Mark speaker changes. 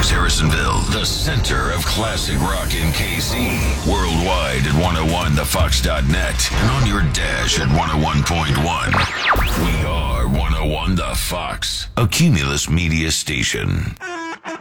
Speaker 1: Phoenix, Harrisonville, the center of classic rock in KC. Worldwide at 101thefox.net and on your dash at 101.1. We are 101 The Fox, a Cumulus Media station.